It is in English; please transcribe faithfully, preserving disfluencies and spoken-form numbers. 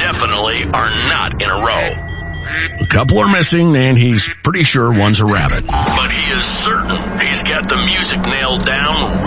definitely are not in a row. A couple are missing, and he's pretty sure one's a rabbit. But he is certain he's got the music nailed down